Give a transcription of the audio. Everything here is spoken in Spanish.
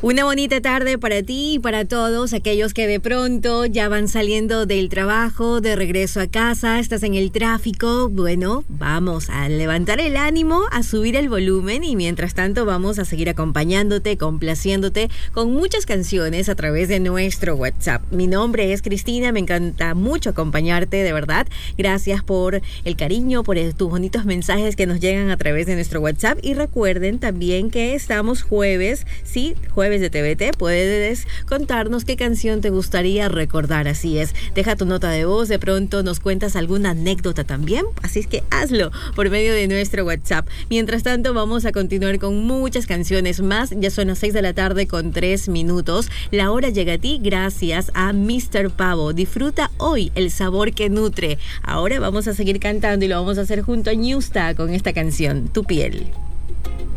Una bonita tarde para ti y para todos aquellos que de pronto ya van saliendo del trabajo, de regreso a casa, estás en el tráfico. Bueno, vamos a levantar el ánimo, a subir el volumen y mientras tanto vamos a seguir acompañándote, complaciéndote con muchas canciones a través de nuestro WhatsApp. Mi nombre es Cristina, me encanta mucho acompañarte, de verdad. Gracias por el cariño, por tus bonitos mensajes que nos llegan a través de nuestro WhatsApp y recuerden también que estamos jueves, sí, jueves de TVT, puedes contarnos qué canción te gustaría recordar, así es, deja tu nota de voz, de pronto nos cuentas alguna anécdota también, así es que hazlo por medio de nuestro WhatsApp. Mientras tanto vamos a continuar con muchas canciones más, ya son las 6 de la tarde con 3 minutos, la hora llega a ti gracias a Mr. Pavo, disfruta hoy el sabor que nutre. Ahora vamos a seguir cantando y lo vamos a hacer junto a Ñusta con esta canción, Tu piel.